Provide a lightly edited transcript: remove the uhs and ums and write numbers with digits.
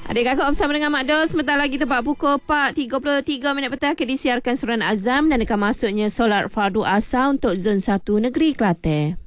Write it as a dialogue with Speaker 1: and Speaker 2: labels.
Speaker 1: Adik kakak bersama dengan Mak Dos. Sebentar lagi tepat pukul 4.33 petang akan disiarkan surat azam dan akan masuknya solat fardu asar untuk zon 1 negeri Kelantan.